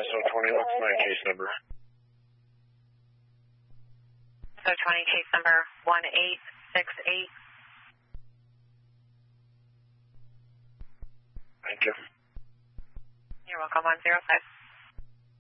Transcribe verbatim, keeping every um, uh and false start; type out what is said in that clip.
S O twenty, what's my case number? S O twenty, case number one eight six eight. Thank you. You're welcome, one zero five.